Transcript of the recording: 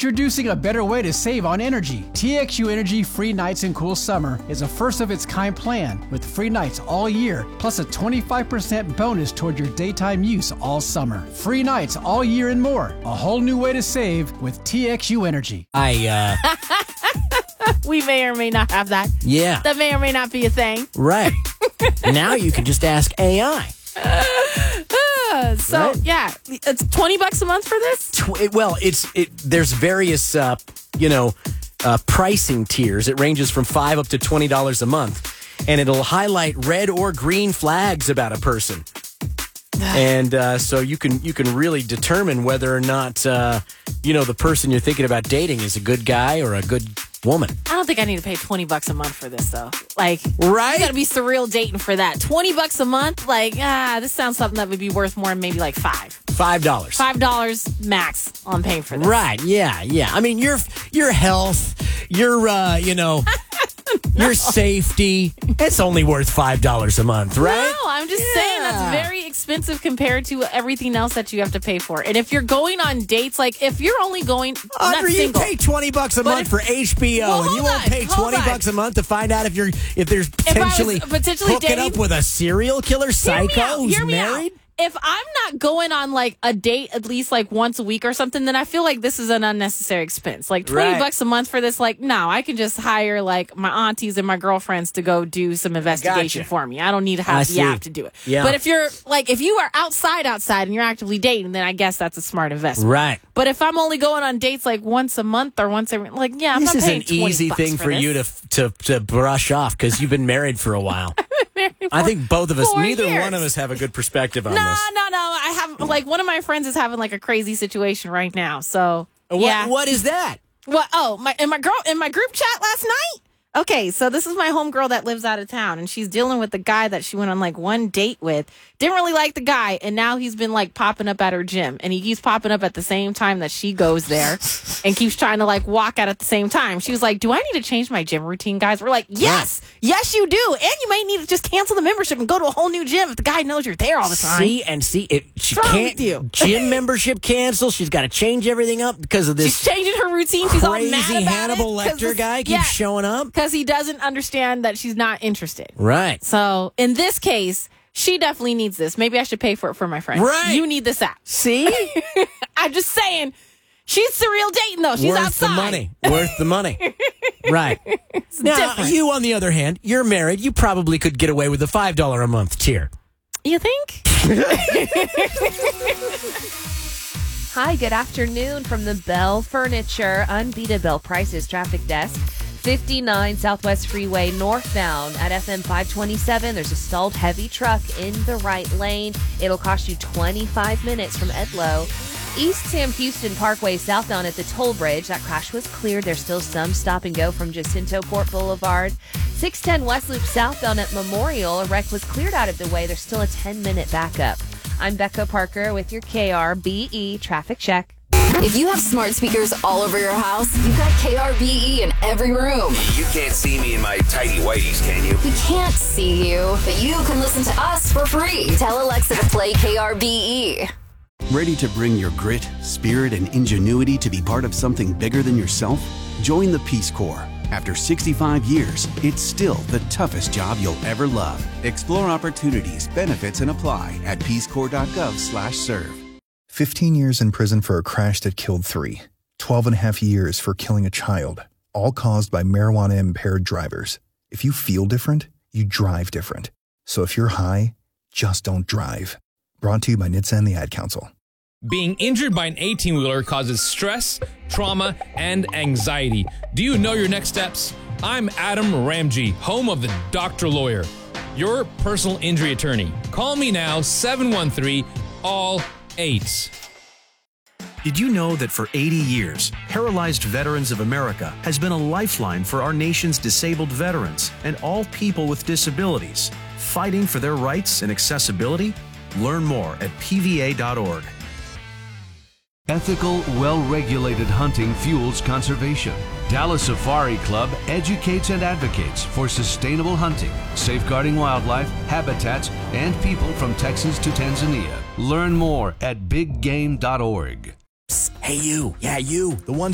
Introducing a better way to save on energy. TXU Energy Free Nights in Cool Summer is a first-of-its-kind plan with free nights all year, plus a 25% bonus toward your daytime use all summer. Free nights all year and more. A whole new way to save with TXU Energy. We may or may not have that. Yeah. That may or may not be a thing. Right. Now you can just ask AI. Right? Yeah, it's $20 a month for this? There's various, pricing tiers. It ranges from $5 up to $20 a month. And it'll highlight red or green flags about a person. And so you can really determine whether or not, the person you're thinking about dating is a good guy or a good woman. I don't think I need to pay $20 a month for this, though. Like, right? You got to be surreal dating for that. $20 a month? Like, this sounds something that would be worth more than maybe like $5. $5 max on paying for this. Right, yeah. I mean, your health, your safety, it's only worth $5 a month, right? No, I'm just saying that's very expensive compared to everything else that you have to pay for. And if you're going on dates, like if you're only going, Audrey, you pay $20 a month for HBO, and you won't pay $20 a month to find out if there's potentially hooking dating, up with a serial killer psycho who's married. If I'm not going on like a date at least like once a week or something, then I feel like this is an unnecessary expense. Like $20 a month for this, like, no, I can just hire like my aunties and my girlfriends to go do some investigation for me. I don't need to have the app to do it. Yeah. But if you are outside and you're actively dating, then I guess that's a smart investment. Right. But if I'm only going on dates like once a month or once every, like, yeah, I'm not paying $20 This is an easy thing for you to brush off because you've been married for a while. I think both of us, neither one of us have a good perspective on this. No. I have, like, one of my friends is having, like, a crazy situation right now. So, yeah. What is that? What? Oh, in my group chat last night? Okay, so this is my homegirl that lives out of town, and she's dealing with the guy that she went on, like, one date with. Didn't really like the guy, and now he's been, like, popping up at her gym. And he keeps popping up at the same time that she goes there and keeps trying to, like, walk out at the same time. She was like, do I need to change my gym routine, guys? We're like, yes, you do. And you may need to just cancel the membership and go to a whole new gym if the guy knows you're there all the time. She can't gym membership cancel. She's got to change everything up because of this. She's changing her routine. She's all mad about crazy Hannibal Lecter guy keeps showing up. Because he doesn't understand that she's not interested. Right. So, in this case, she definitely needs this. Maybe I should pay for it for my friend. Right. You need this app. See? I'm just saying, she's surreal dating, though. She's outside. Worth the money. Right. Now, different. you, on the other hand, you're married. You probably could get away with a $5 a month tier. You think? Hi, good afternoon from the Bell Furniture Unbeatable Prices Traffic Desk. 59 Southwest Freeway northbound at FM 527. There's a stalled heavy truck in the right lane. It'll cost you 25 minutes from Edlow. East Sam Houston Parkway southbound at the toll bridge. That crash was cleared. There's still some stop and go from Jacinto Port Boulevard. 610 West Loop southbound at Memorial. A wreck was cleared out of the way. There's still a 10-minute backup. I'm Becca Parker with your KRBE traffic check. If you have smart speakers all over your house, you've got KRBE in every room. You can't see me in my tighty whities, can you? We can't see you, but you can listen to us for free. Tell Alexa to play KRBE. Ready to bring your grit, spirit, and ingenuity to be part of something bigger than yourself? Join the Peace Corps. After 65 years, it's still the toughest job you'll ever love. Explore opportunities, benefits, and apply at peacecorps.gov/serve. 15 years in prison for a crash that killed 3. 12 and a half years for killing a child, all caused by marijuana-impaired drivers. If you feel different, you drive different. So if you're high, just don't drive. Brought to you by NHTSA and the Ad Council. Being injured by an 18-wheeler causes stress, trauma, and anxiety. Do you know your next steps? I'm Adam Ramji, home of the Doctor Lawyer, your personal injury attorney. Call me now, 713-ALL-8. Did you know that for 80 years, Paralyzed Veterans of America has been a lifeline for our nation's disabled veterans and all people with disabilities, fighting for their rights and accessibility? Learn more at pva.org. Ethical, well-regulated hunting fuels conservation. Dallas Safari Club educates and advocates for sustainable hunting, safeguarding wildlife, habitats, and people from Texas to Tanzania. Learn more at biggame.org. Hey, you. Yeah, you. The one